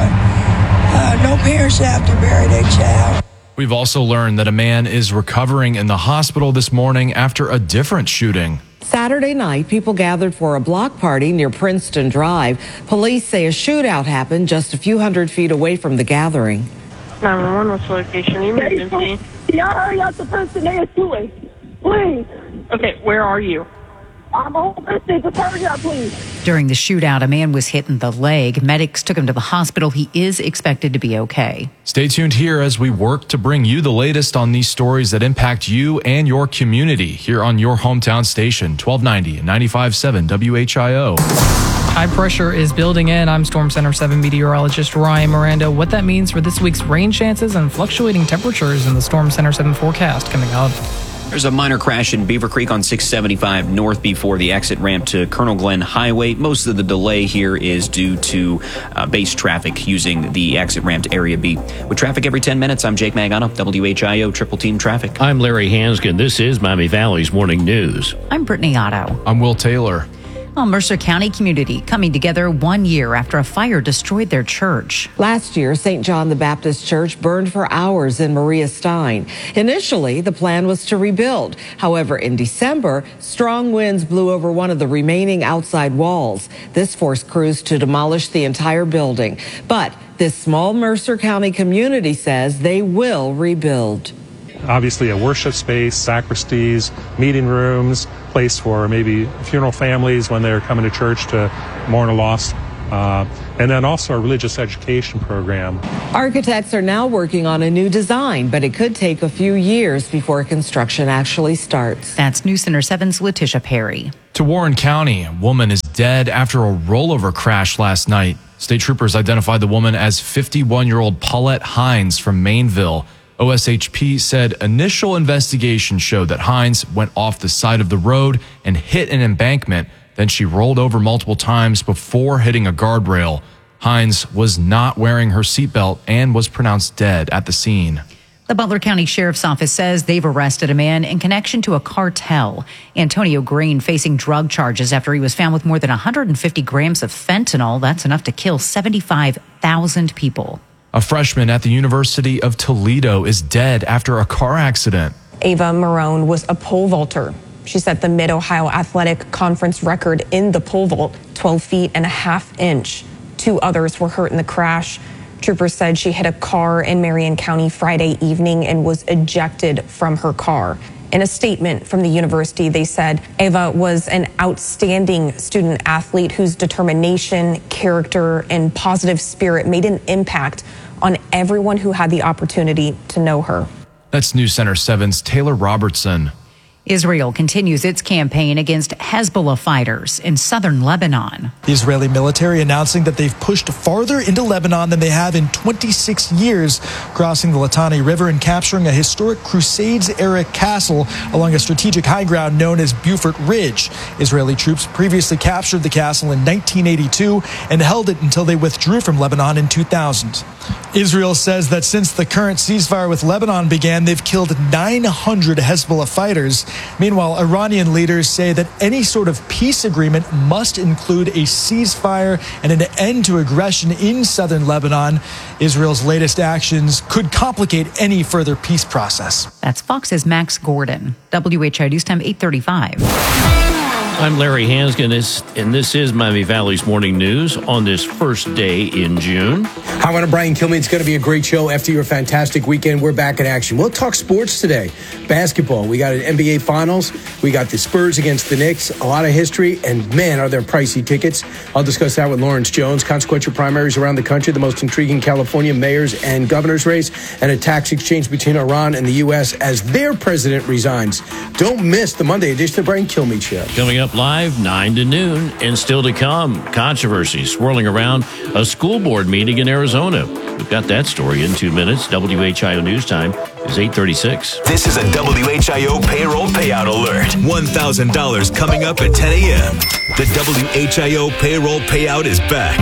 Uh, no parent should have to bury their child. We've also learned that a man is recovering in the hospital this morning after a different shooting. Saturday night, people gathered for a block party near Princeton Drive. Police say a shootout happened just a few hundred feet away from the gathering. nine one one, what's the location? Emergency. Y'all hurry up the person they're shooting, please. Okay, where are you? I'm on Princeton. Just hurry up, please. During the shootout, a man was hit in the leg. Medics took him to the hospital. He is expected to be okay. Stay tuned here as we work to bring you the latest on these stories that impact you and your community here on your hometown station, twelve ninety and ninety-five point seven W H I O. High pressure is building in. I'm Storm Center seven meteorologist Ryan Miranda. What that means for this week's rain chances and fluctuating temperatures in the Storm Center seven forecast coming up. There's a minor crash in Beaver Creek on six seventy-five north before the exit ramp to Colonel Glenn Highway. Most of the delay here is due to uh, base traffic using the exit ramp to Area B. With traffic every ten minutes, I'm Jake Magano, W H I O Triple Team Traffic. I'm Larry Hansgen. This is Miami Valley's Morning News. I'm Brittany Otto. I'm Will Taylor. Well, Mercer County community coming together one year after a fire destroyed their church. Last year, Saint John the Baptist Church burned for hours in Maria Stein. Initially, the plan was to rebuild. However, in December, strong winds blew over one of the remaining outside walls. This forced crews to demolish the entire building. But this small Mercer County community says they will rebuild. Obviously a worship space, sacristies, meeting rooms, place for maybe funeral families when they're coming to church to mourn a loss, uh, and then also a religious education program. Architects are now working on a new design, but it could take a few years before construction actually starts. That's News Center seven's Letitia Perry. To Warren County, a woman is dead after a rollover crash last night. State troopers identified the woman as fifty-one-year-old Paulette Hines from Mainville. O S H P said initial investigation showed that Hines went off the side of the road and hit an embankment. Then she rolled over multiple times before hitting a guardrail. Hines was not wearing her seatbelt and was pronounced dead at the scene. The Butler County Sheriff's Office says they've arrested a man in connection to a cartel. Antonio Green facing drug charges after he was found with more than one hundred fifty grams of fentanyl. That's enough to kill seventy-five thousand people. A freshman at the University of Toledo is dead after a car accident. Ava Marone was a pole vaulter. She set the Mid-Ohio Athletic Conference record in the pole vault, twelve feet and a half inch. Two others were hurt in the crash. Troopers said she hit a car in Marion County Friday evening and was ejected from her car. In a statement from the university, they said Ava was an outstanding student athlete whose determination, character, and positive spirit made an impact on everyone who had the opportunity to know her. That's News Center seven's Taylor Robertson. Israel continues its campaign against Hezbollah fighters in southern Lebanon. The Israeli military announcing that they've pushed farther into Lebanon than they have in twenty-six years, crossing the Litani River and capturing a historic Crusades-era castle along a strategic high ground known as Beaufort Ridge. Israeli troops previously captured the castle in nineteen eighty-two and held it until they withdrew from Lebanon in two thousand. Israel says that since the current ceasefire with Lebanon began, they've killed nine hundred Hezbollah fighters. Meanwhile, Iranian leaders say that any sort of peace agreement must include a ceasefire and an end to aggression in southern Lebanon. Israel's latest actions could complicate any further peace process. That's Fox's Max Gordon. W H I News Time eight thirty-five. I'm Larry Hansgen, and this is Miami Valley's Morning News on this first day in June. Hi, I'm Brian Kilmeade. It's going to be a great show after your fantastic weekend. We're back in action. We'll talk sports today. Basketball. We got an N B A Finals. We got the Spurs against the Knicks. A lot of history, and man, are there pricey tickets. I'll discuss that with Lawrence Jones. Consequential primaries around the country, the most intriguing California mayors and governors race, and a tax exchange between Iran and the U S as their president resigns. Don't miss the Monday edition of the Brian Kilmeade Show. Coming up live, nine to noon, and still to come, controversy swirling around a school board meeting in Arizona. We've got that story in two minutes. W H I O News Time is eight thirty-six. This is a W H I O payroll payout alert. one thousand dollars coming up at ten a.m. The W H I O payroll payout is back.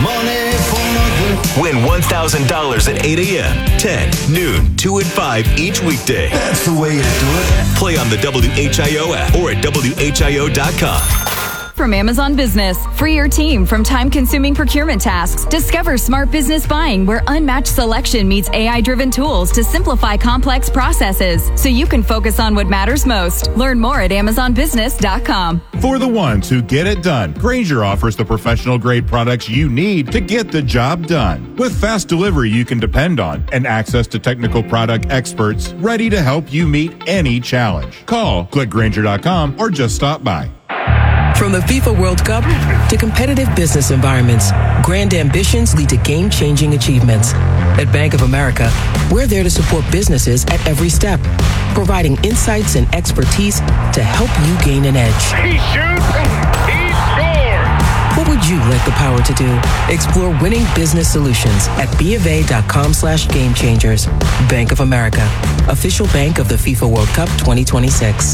Win one thousand dollars at eight a.m., ten, noon, two, and five each weekday. That's the way to do it. Play on the W H I O app or at W H I O dot com. From Amazon Business. Free your team from time-consuming procurement tasks. Discover smart business buying where unmatched selection meets A I-driven tools to simplify complex processes so you can focus on what matters most. Learn more at Amazon Business dot com. For the ones who get it done, Grainger offers the professional-grade products you need to get the job done. With fast delivery you can depend on and access to technical product experts ready to help you meet any challenge. Call, click Grainger dot com, or just stop by. From the FIFA World Cup to competitive business environments, grand ambitions lead to game-changing achievements. At Bank of America, we're there to support businesses at every step, providing insights and expertise to help you gain an edge. He shoots, he scores! What would you like the power to do? Explore winning business solutions at B of A dot com slash game changers. Bank of America, official bank of the FIFA World Cup twenty twenty-six.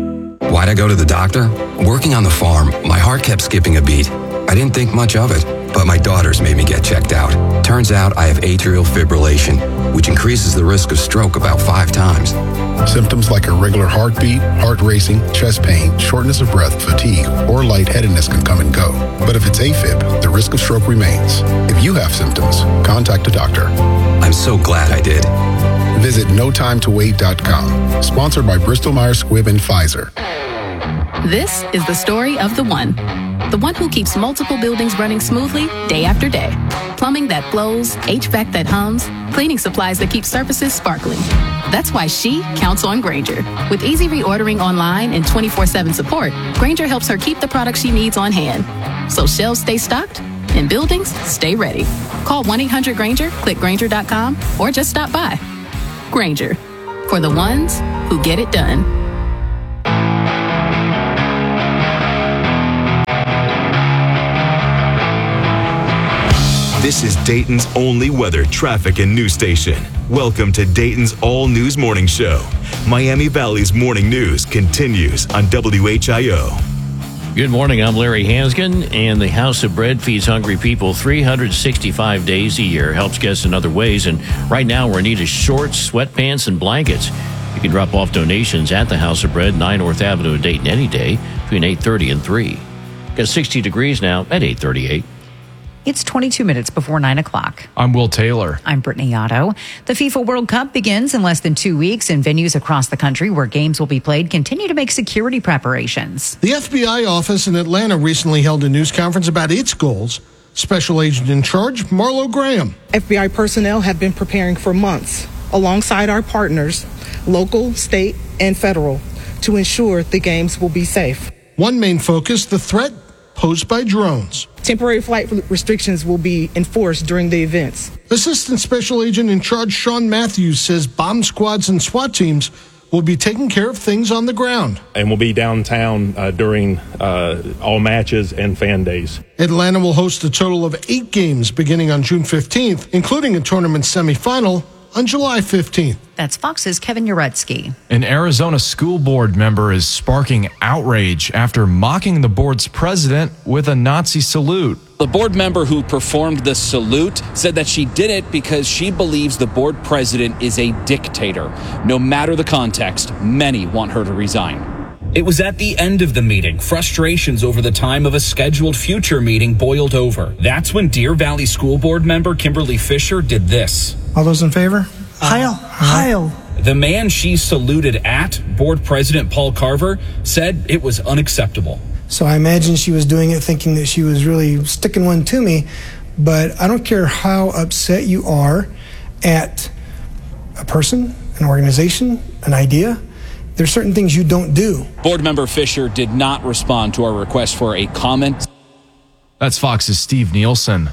Why'd I go to the doctor? Working on the farm, my heart kept skipping a beat. I didn't think much of it. but my daughters made me get checked out. Turns out I have atrial fibrillation, which increases the risk of stroke about five times. Symptoms like irregular heartbeat, heart racing, chest pain, shortness of breath, fatigue, or lightheadedness can come and go. But if it's AFib, the risk of stroke remains. If you have symptoms, contact a doctor. I'm so glad I did. Visit no time to wait dot com. Sponsored by Bristol Myers Squibb and Pfizer. This is the story of the one. The one who keeps multiple buildings running smoothly day after day. Plumbing that flows, H V A C that hums, cleaning supplies that keep surfaces sparkling. That's why she counts on Grainger. With easy reordering online and twenty-four seven support, Grainger helps her keep the products she needs on hand. So shelves stay stocked and buildings stay ready. Call one eight hundred Grainger, click Grainger dot com, or just stop by. Grainger, for the ones who get it done. This is Dayton's only weather, traffic, and news station. Welcome to Dayton's All News Morning Show. Miami Valley's morning news continues on W H I O. Good morning, I'm Larry Hansgen, and the House of Bread feeds hungry people three hundred sixty-five days a year, helps guests in other ways, and right now we're in need of shorts, sweatpants, and blankets. You can drop off donations at the House of Bread, nine North Avenue in Dayton any day between eight thirty and three. Got sixty degrees now at eight thirty-eight. It's twenty-two minutes before nine o'clock. I'm Will Taylor. I'm Brittany Otto. The FIFA World Cup begins in less than two weeks, and venues across the country where games will be played continue to make security preparations. The F B I office in Atlanta recently held a news conference about its goals. Special Agent in Charge, Marlo Graham. F B I personnel have been preparing for months, alongside our partners, local, state, and federal, to ensure the games will be safe. One main focus, the threat posed by drones. Temporary flight restrictions will be enforced during the events. Assistant Special Agent in Charge Sean Matthews says bomb squads and SWAT teams will be taking care of things on the ground. And we'll be downtown uh, during uh, all matches and fan days. Atlanta will host a total of eight games beginning on June fifteenth, including a tournament semifinal on July fifteenth. That's Fox's Kevin Uretsky. An Arizona school board member is sparking outrage after mocking the board's president with a Nazi salute. The board member who performed the salute said that she did it because she believes the board president is a dictator. No matter the context, many want her to resign. It was at the end of the meeting. Frustrations over the time of a scheduled future meeting boiled over. That's when Deer Valley School Board member Kimberly Fisher did this. All those in favor? Heil, Heil. The man she saluted at, board president Paul Carver, said it was unacceptable. So I imagine she was doing it thinking that she was really sticking one to me, but I don't care how upset you are at a person, an organization, an idea. There's certain things you don't do. Board member Fisher did not respond to our request for a comment. That's Fox's Steve Nielsen.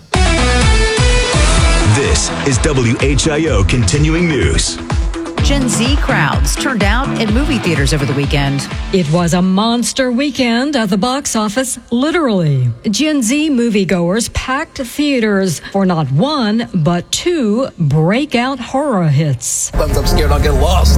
This is W H I O Continuing News. Gen Z crowds turned out at movie theaters over the weekend. It was a monster weekend at the box office, literally. Gen Z moviegoers packed theaters for not one, but two breakout horror hits. I'm scared I'll get lost.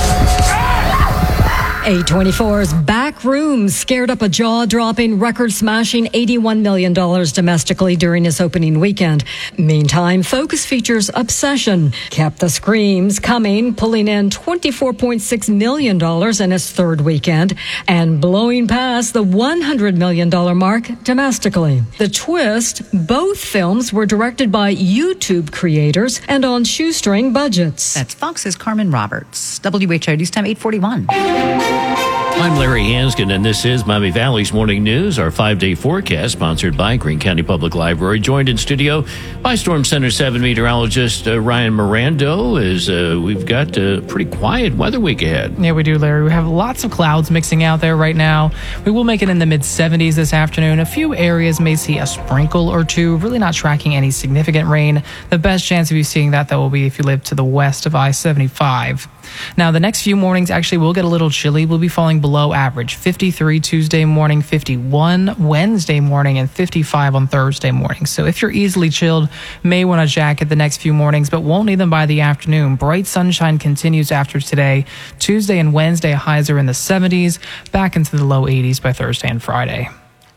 A twenty-four's Back Room scared up a jaw-dropping, record-smashing eighty-one million dollars domestically during its opening weekend. Meantime, Focus Features' Obsession kept the screams coming, pulling in twenty-four point six million dollars in its third weekend and blowing past the one hundred million dollars mark domestically. The twist, both films were directed by YouTube creators and on shoestring budgets. That's Fox's Carmen Roberts. W H O News Time eight forty-one. I'm Larry Hansgen, and this is Miami Valley's Morning News, our five-day forecast, sponsored by Greene County Public Library. Joined in studio by Storm Center seven meteorologist uh, Ryan Mirando. As uh, we've got a pretty quiet weather week ahead. Yeah, we do, Larry. We have lots of clouds mixing out there right now. We will make it in the mid seventies this afternoon. A few areas may see a sprinkle or two, really not tracking any significant rain. The best chance of you seeing that, though, will be if you live to the west of I seventy-five. Now, the next few mornings actually will get a little chilly. We'll be falling below average. fifty-three Tuesday morning, fifty-one Wednesday morning, and fifty-five on Thursday morning. So if you're easily chilled, may want a jacket the next few mornings, but won't need them by the afternoon. Bright sunshine continues after today. Tuesday and Wednesday highs are in the seventies, back into the low eighties by Thursday and Friday.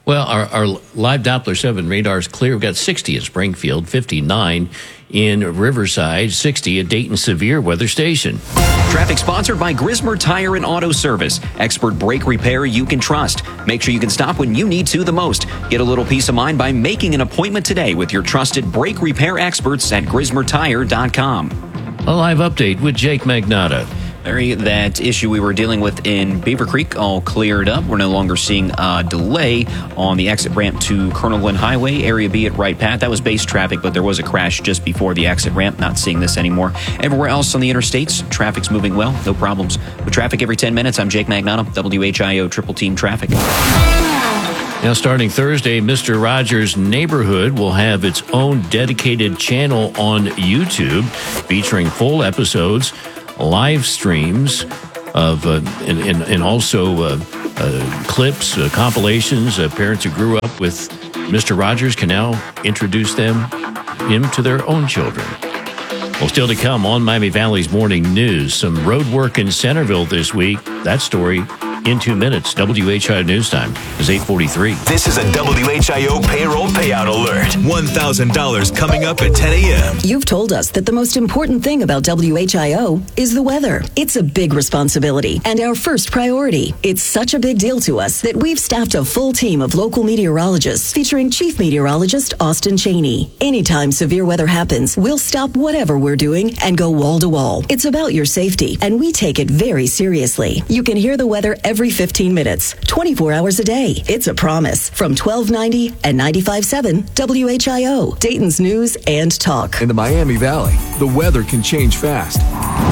Well, our, our live Doppler seven radar is clear. We've got sixty at Springfield, fifty-nine in Riverside, sixty at Dayton Severe Weather Station. Traffic sponsored by Grismer Tire and Auto Service. Expert brake repair you can trust. Make sure you can stop when you need to the most. Get a little peace of mind by making an appointment today with your trusted brake repair experts at grismer tire dot com. A live update with Jake Magnotta. Larry, that issue we were dealing with in Beaver Creek all cleared up. We're no longer seeing a delay on the exit ramp to Colonel Glenn Highway, Area B at Wright Pat. That was base traffic, but there was a crash just before the exit ramp. Not seeing this anymore. Everywhere else on the interstates, traffic's moving well. No problems. With traffic every ten minutes, I'm Jake Magnotta, W H I O Triple Team Traffic. Now, starting Thursday, Mister Rogers' Neighborhood will have its own dedicated channel on YouTube featuring full episodes, live streams of uh, and, and, and also uh, uh, clips, uh, compilations. Uh, parents who grew up with Mister Rogers can now introduce them him to their own children. Well, still to come on Miami Valley's Morning News, some road work in Centerville this week. That story in two minutes. W H I O News Time is eight forty-three. This is a W H I O payroll payout alert. one thousand dollars coming up at ten a.m. You've told us that the most important thing about W H I O is the weather. It's a big responsibility and our first priority. It's such a big deal to us that we've staffed a full team of local meteorologists featuring Chief Meteorologist Austin Cheney. Anytime severe weather happens, we'll stop whatever we're doing and go wall to wall. It's about your safety, and we take it very seriously. You can hear the weather every fifteen minutes, twenty-four hours a day. It's a promise. From twelve ninety and ninety-five point seven W H I O, Dayton's News and Talk. In the Miami Valley, the weather can change fast.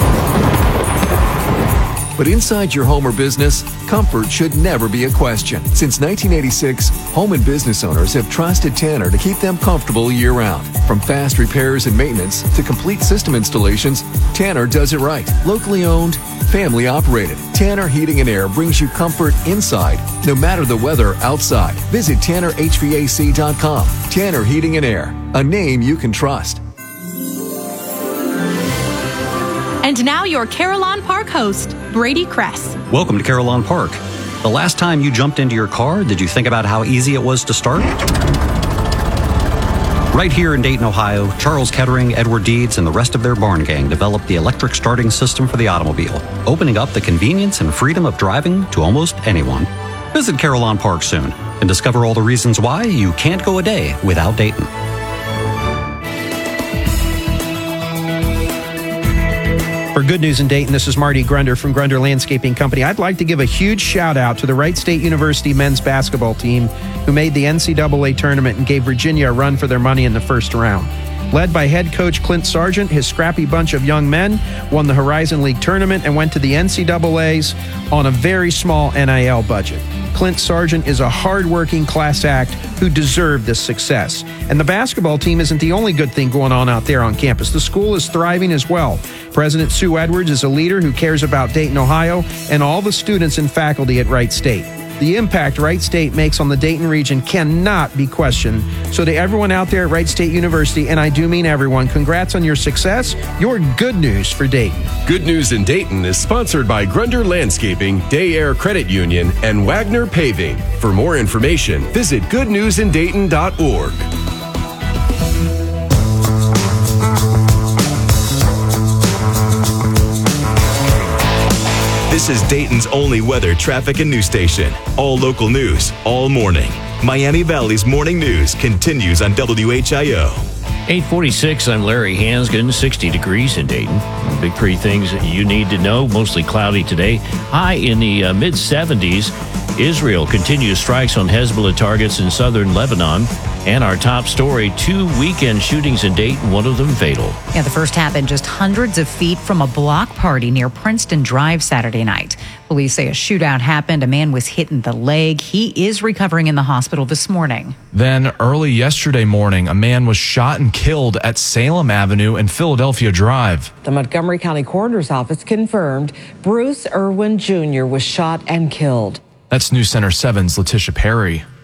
But inside your home or business, comfort should never be a question. Since nineteen eighty-six, home and business owners have trusted Tanner to keep them comfortable year-round. From fast repairs and maintenance to complete system installations, Tanner does it right. Locally owned, family operated. Tanner Heating and Air brings you comfort inside, no matter the weather outside. Visit Tanner H V A C dot com. Tanner Heating and Air, a name you can trust. And now your Carillon Park host, Brady Kress. Welcome to Carillon Park. The last time you jumped into your car, did you think about how easy it was to start? Right here in Dayton, Ohio, Charles Kettering, Edward Deeds, and the rest of their barn gang developed the electric starting system for the automobile, opening up the convenience and freedom of driving to almost anyone. Visit Carillon Park soon and discover all the reasons why you can't go a day without Dayton. For Good News in Dayton, this is Marty Grunder from Grunder Landscaping Company. I'd like to give a huge shout out to the Wright State University men's basketball team who made the N C double A tournament and gave Virginia a run for their money in the first round. Led by head coach Clint Sargent, his scrappy bunch of young men won the Horizon League tournament and went to the N C double A's on a very small N I L budget. Clint Sargent is a hard-working class act who deserved this success. And the basketball team isn't the only good thing going on out there on campus. The school is thriving as well. President Sue Edwards is a leader who cares about Dayton, Ohio, and all the students and faculty at Wright State. The impact Wright State makes on the Dayton region cannot be questioned. So to everyone out there at Wright State University, and I do mean everyone, congrats on your success. Your good news for Dayton. Good News in Dayton is sponsored by Grunder Landscaping, Day Air Credit Union, and Wagner Paving. For more information, visit good news in dayton dot org. This is Dayton's only weather, traffic, and news station. All local news, all morning. Miami Valley's Morning News continues on W H I O. eight forty-six, I'm Larry Hansgen, sixty degrees in Dayton. Big three things that you need to know. Mostly cloudy today. High in the uh, mid seventies. Israel continues strikes on Hezbollah targets in southern Lebanon. And our top story, two weekend shootings in Dayton, one of them fatal. Yeah, the first happened just hundreds of feet from a block party near Princeton Drive Saturday night. Police say a shootout happened. A man was hit in the leg. He is recovering in the hospital this morning. Then early yesterday morning, a man was shot and killed at Salem Avenue and Philadelphia Drive. The Montgomery County Coroner's Office confirmed Bruce Irwin Junior was shot and killed. That's News Center seven's Letitia Perry.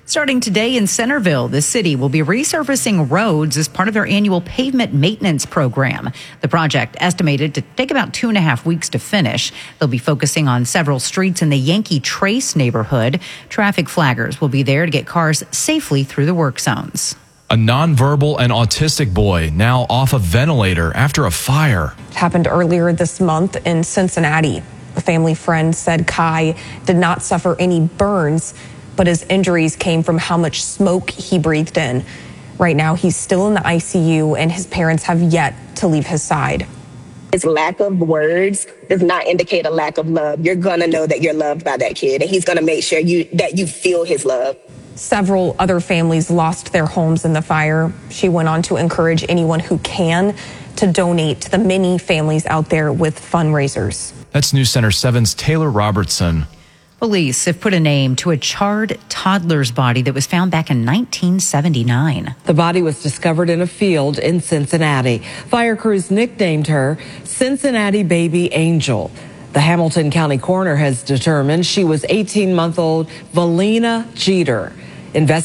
Starting today in Centerville, the city will be resurfacing roads as part of their annual pavement maintenance program. The project, estimated to take about two and a half weeks to finish, they'll be focusing on several streets in the Yankee Trace neighborhood. Traffic flaggers will be there to get cars safely through the work zones. A nonverbal and autistic boy now off a ventilator after a fire. It happened earlier this month in Cincinnati. A family friend said Kai did not suffer any burns, but his injuries came from how much smoke he breathed in. Right now, he's still in the I C U, and his parents have yet to leave his side. His lack of words does not indicate a lack of love. You're gonna know that you're loved by that kid, and he's gonna make sure you that you feel his love. Several other families lost their homes in the fire. She went on to encourage anyone who can to donate to the many families out there with fundraisers. That's News Center seven's Taylor Robertson. Police have put a name to a charred toddler's body that was found back in nineteen seventy-nine. The body was discovered in a field in Cincinnati. Fire crews nicknamed her Cincinnati Baby Angel. The Hamilton County coroner has determined she was eighteen-month-old Valina Jeter. Invest